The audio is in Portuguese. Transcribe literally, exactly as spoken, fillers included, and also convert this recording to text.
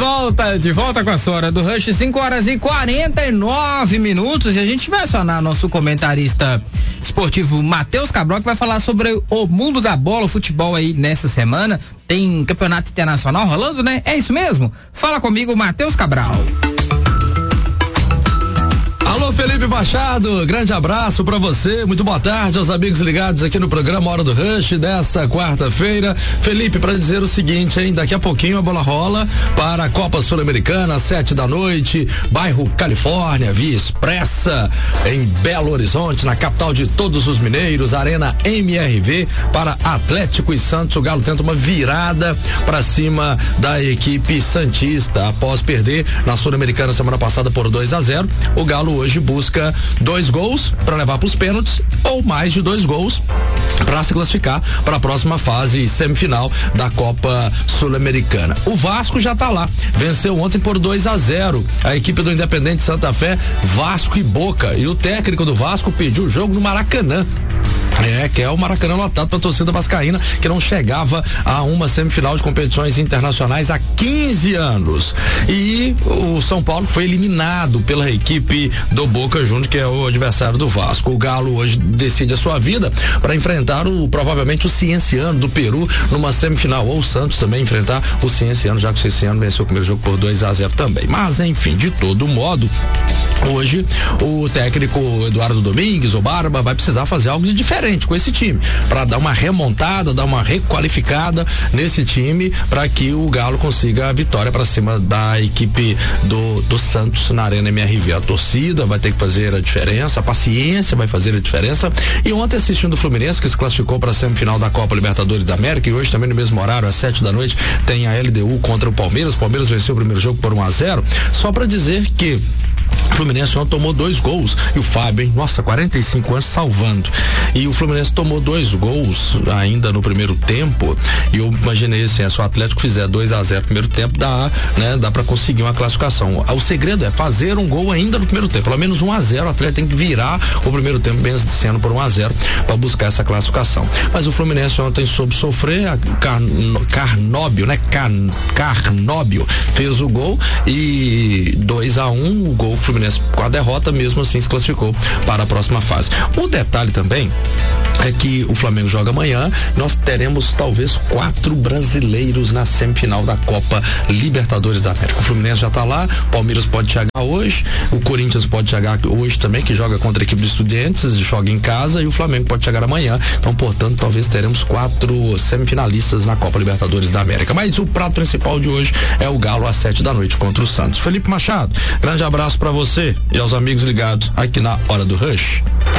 volta, de volta com a sua hora do Rush, cinco horas e quarenta e nove minutos, e a gente vai acionar nosso comentarista esportivo Matheus Cabral, que vai falar sobre o mundo da bola, o futebol aí nessa semana. Tem campeonato internacional rolando, né? É isso mesmo? Fala comigo, Matheus Cabral. Alô, Felipe Machado, grande abraço pra você, muito boa tarde aos amigos ligados aqui no programa Hora do Rush desta quarta-feira. Felipe, pra dizer o seguinte, hein, daqui a pouquinho a bola rola para a Copa Sul-Americana, às sete da noite, bairro Califórnia, Via Expressa, em Belo Horizonte, na capital de todos os mineiros, Arena M R V, para Atlético e Santos. O Galo tenta uma virada pra cima da equipe santista, após perder na Sul-Americana semana passada por dois a zero. O Galo hoje busca dois gols para levar para os pênaltis ou mais de dois gols para se classificar para a próxima fase semifinal da Copa Sul-Americana. O Vasco já está lá, venceu ontem por dois a zero a equipe do Independente Santa Fé, Vasco e Boca, e o técnico do Vasco pediu o jogo no Maracanã. É, que é o Maracanã lotado para a torcida vascaína, que não chegava a uma semifinal de competições internacionais há quinze anos. E o São Paulo foi eliminado pela equipe do Boca Juniors, que é o adversário do Vasco. O Galo hoje decide a sua vida para enfrentar o provavelmente o Cienciano do Peru numa semifinal, ou o Santos também enfrentar o Cienciano, já que o Cienciano venceu o primeiro jogo por dois a zero também. Mas enfim, de todo modo, hoje o técnico Eduardo Domingues, o Barba, vai precisar fazer algo de diferente com esse time, para dar uma remontada, dar uma requalificada nesse time, para que o Galo consiga a vitória para cima da equipe do, do Santos na Arena M R V. A torcida vai ter que fazer a diferença, a paciência vai fazer a diferença. E ontem, assistindo o Fluminense, que se classificou para a semifinal da Copa Libertadores da América, e hoje também no mesmo horário, às sete da noite, tem a L D U contra o Palmeiras. O Palmeiras venceu o primeiro jogo por um a zero, só para dizer que o Fluminense ontem tomou dois gols, e o Fábio, hein? Nossa, quarenta e cinco anos salvando. E o Fluminense tomou dois gols ainda no primeiro tempo, e eu imaginei assim, se o Atlético fizer dois a zero no primeiro tempo, dá, né, dá para conseguir uma classificação. O segredo é fazer um gol ainda no primeiro tempo, pelo menos um a zero, o Atlético tem que virar o primeiro tempo vencendo por um a zero para buscar essa classificação. Mas o Fluminense ontem soube sofrer, a Carno, Carnóbio, né? Can, Carnóbio fez o gol, e dois a um, o gol o Fluminense com a derrota, mesmo assim se classificou para a próxima fase. O detalhe também é que o Flamengo joga amanhã, nós teremos talvez quatro brasileiros na semifinal da Copa Libertadores da América. O Fluminense já está lá, o Palmeiras pode chegar hoje, o Corinthians pode chegar hoje também, que joga contra a equipe de Estudiantes, joga em casa, e o Flamengo pode chegar amanhã. Então, portanto, talvez teremos quatro semifinalistas na Copa Libertadores da América. Mas o prato principal de hoje é o Galo às sete da noite contra o Santos. Felipe Machado, grande abraço para você e aos amigos ligados aqui na Hora do Rush.